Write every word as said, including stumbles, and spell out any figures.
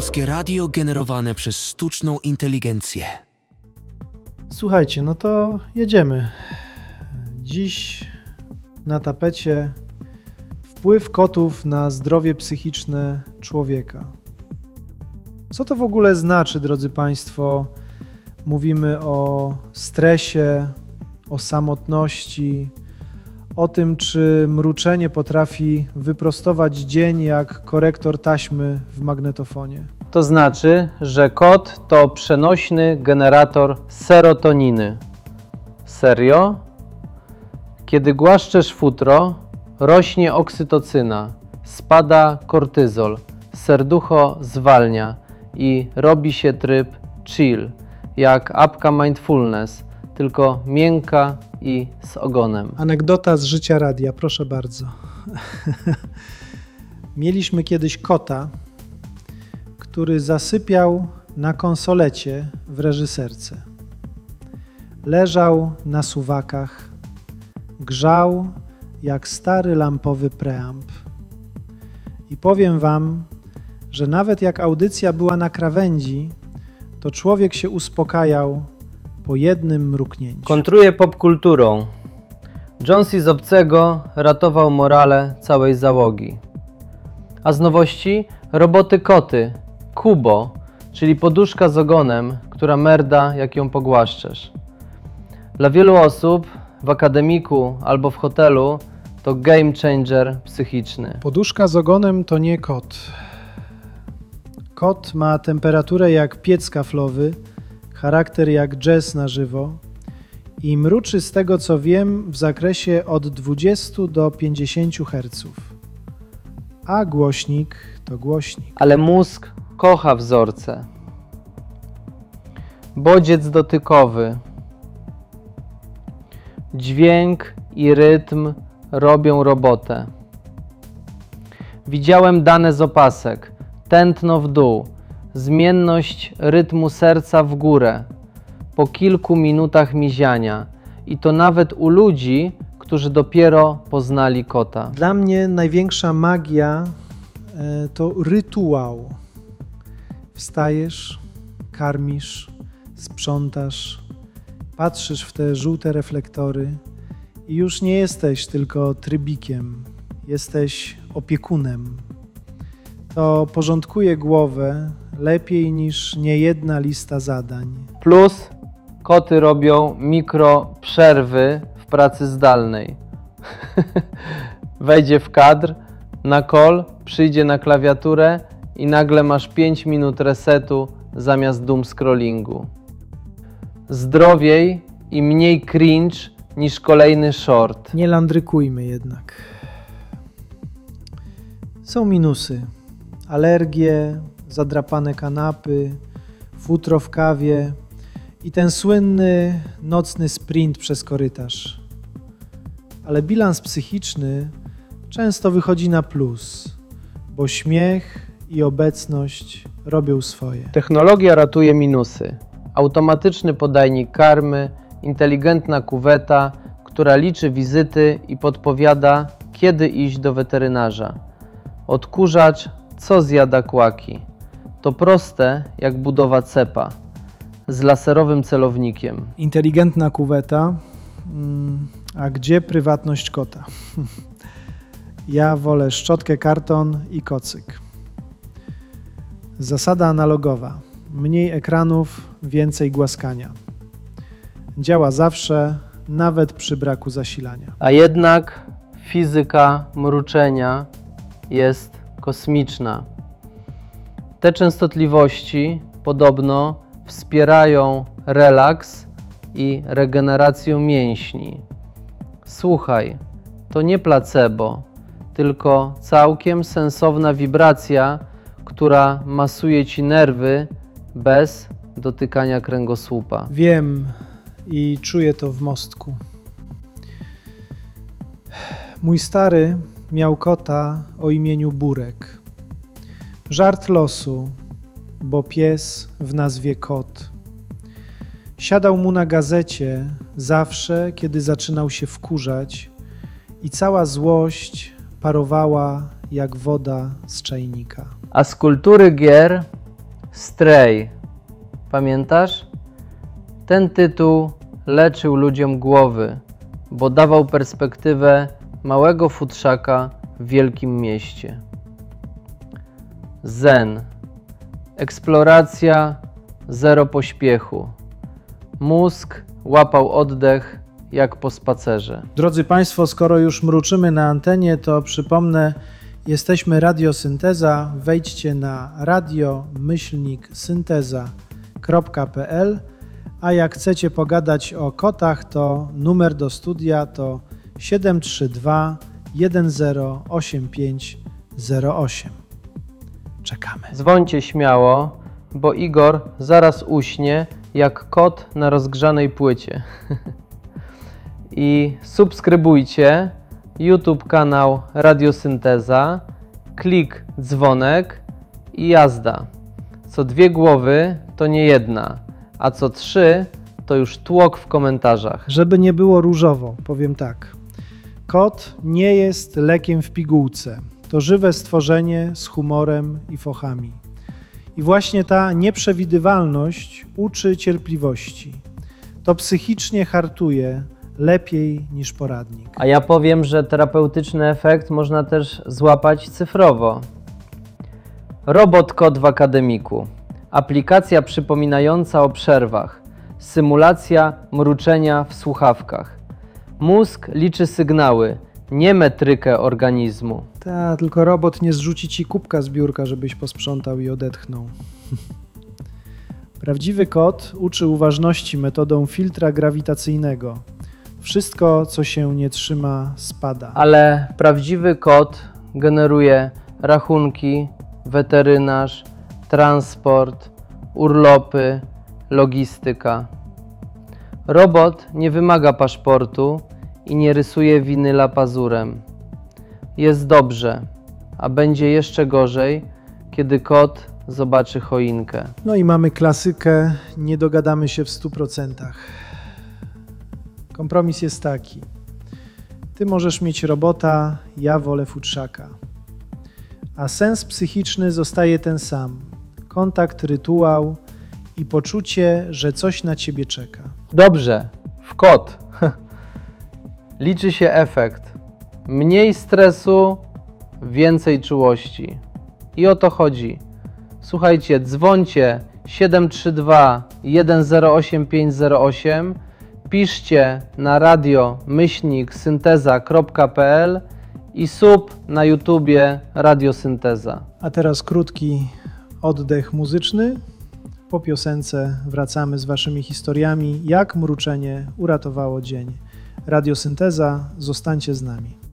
Polskie radio generowane przez sztuczną inteligencję. Słuchajcie, no to jedziemy. Dziś na tapecie wpływ kotów na zdrowie psychiczne człowieka. Co to w ogóle znaczy, drodzy Państwo? Mówimy o stresie, o samotności, o tym, czy mruczenie potrafi wyprostować dzień jak korektor taśmy w magnetofonie. To znaczy, że kot to przenośny generator serotoniny. Serio? Kiedy głaszczesz futro, rośnie oksytocyna, spada kortyzol, serducho zwalnia i robi się tryb chill, jak apka Mindfulness, tylko miękka i z ogonem. Anegdota z życia radia, proszę bardzo. Mieliśmy kiedyś kota, który zasypiał na konsolecie w reżyserce. Leżał na suwakach, grzał jak stary lampowy preamp. I powiem wam, że nawet jak audycja była na krawędzi, to człowiek się uspokajał po jednym mruknięciu. Kontruje popkulturą. Jonesy z Obcego ratował morale całej załogi. A z nowości roboty koty, Kubo, czyli poduszka z ogonem, która merda jak ją pogłaszczesz. Dla wielu osób w akademiku albo w hotelu to game changer psychiczny. Poduszka z ogonem to nie kot. Kot ma temperaturę jak piec kaflowy, charakter jak jazz na żywo i mruczy, z tego co wiem, w zakresie od dwudziestu do pięćdziesięciu herców. A głośnik to głośnik. Ale mózg kocha wzorce. Bodziec dotykowy. Dźwięk i rytm robią robotę. Widziałem dane z opasek. Tętno w dół. Zmienność rytmu serca w górę. Po kilku minutach miziania. I to nawet u ludzi, którzy dopiero poznali kota. Dla mnie największa magia e, to rytuał. Wstajesz, karmisz, sprzątasz, patrzysz w te żółte reflektory i już nie jesteś tylko trybikiem, jesteś opiekunem. To porządkuje głowę lepiej niż niejedna lista zadań. Plus koty robią mikro przerwy w pracy zdalnej. Wejdzie w kadr, na call, przyjdzie na klawiaturę i nagle masz pięć minut resetu zamiast doom scrollingu. Zdrowiej i mniej cringe niż kolejny short. Nie landrykujmy jednak. Są minusy. Alergie, zadrapane kanapy, futro w kawie i ten słynny nocny sprint przez korytarz. Ale bilans psychiczny często wychodzi na plus, bo śmiech i obecność robią swoje. Technologia ratuje minusy. Automatyczny podajnik karmy, inteligentna kuweta, która liczy wizyty i podpowiada, kiedy iść do weterynarza. Odkurzacz, co zjada kłaki. To proste jak budowa cepa z laserowym celownikiem. Inteligentna kuweta, a gdzie prywatność kota? Ja wolę szczotkę, karton i kocyk. Zasada analogowa. Mniej ekranów, więcej głaskania. Działa zawsze, nawet przy braku zasilania. A jednak fizyka mruczenia jest kosmiczna. Te częstotliwości podobno wspierają relaks i regenerację mięśni. Słuchaj, to nie placebo, tylko całkiem sensowna wibracja, która masuje ci nerwy bez dotykania kręgosłupa. Wiem i czuję to w mostku. Mój stary miał kota o imieniu Burek. Żart losu, bo pies w nazwie kot. Siadał mu na gazecie zawsze, kiedy zaczynał się wkurzać i cała złość parowała jak woda z czajnika. A z kultury gier Stray. Pamiętasz? Ten tytuł leczył ludziom głowy, bo dawał perspektywę małego futrzaka w wielkim mieście. Zen. Eksploracja, zero pośpiechu. Mózg łapał oddech jak po spacerze. Drodzy Państwo, skoro już mruczymy na antenie, to przypomnę, jesteśmy Radiosynteza. Wejdźcie na radio myślnik synteza kropka p l, a jak chcecie pogadać o kotach, to numer do studia to siedem trzy dwa jeden zero osiem pięć zero osiem. Czekamy. Dzwońcie śmiało, bo Igor zaraz uśnie jak kot na rozgrzanej płycie. I subskrybujcie YouTube kanał Radiosynteza, klik dzwonek i jazda. Co dwie głowy to nie jedna, a co trzy to już tłok w komentarzach. Żeby nie było różowo, powiem tak. Kot nie jest lekiem w pigułce. To żywe stworzenie z humorem i fochami. I właśnie ta nieprzewidywalność uczy cierpliwości. To psychicznie hartuje lepiej niż poradnik. A ja powiem, że terapeutyczny efekt można też złapać cyfrowo. Robot Kot w Akademiku. Aplikacja przypominająca o przerwach. Symulacja mruczenia w słuchawkach. Mózg liczy sygnały, nie metrykę organizmu. Ta, tylko robot nie zrzuci ci kubka z biurka, żebyś posprzątał i odetchnął. Prawdziwy kot uczy uważności metodą filtra grawitacyjnego. Wszystko, co się nie trzyma, spada. Ale prawdziwy kot generuje rachunki, weterynarz, transport, urlopy, logistyka. Robot nie wymaga paszportu i nie rysuje winyla pazurem. Jest dobrze, a będzie jeszcze gorzej, kiedy kot zobaczy choinkę. No i mamy klasykę, nie dogadamy się w stu procentach. Kompromis jest taki. Ty możesz mieć robota, ja wolę futrzaka. A sens psychiczny zostaje ten sam. Kontakt, rytuał i poczucie, że coś na ciebie czeka. Dobrze, w kot. Liczy się efekt. Mniej stresu, więcej czułości. I o to chodzi. Słuchajcie, dzwońcie siedem trzy dwa jeden zero osiem pięć zero osiem, piszcie na radio myślnik synteza kropka p l i sub na YouTubie Radiosynteza. A teraz krótki oddech muzyczny. Po piosence wracamy z waszymi historiami, jak mruczenie uratowało dzień. Radiosynteza, zostańcie z nami.